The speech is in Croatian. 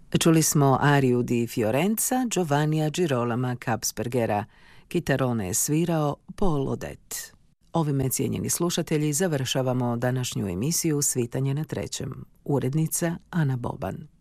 Čuli smo ariju di Fiorenza Giovannija Girolama Kapsbergera. Kitarone je svirao Paul Odet. Ovime, cijenjeni slušatelji, završavamo današnju emisiju Svitanje na trećem. Urednica Ana Boban.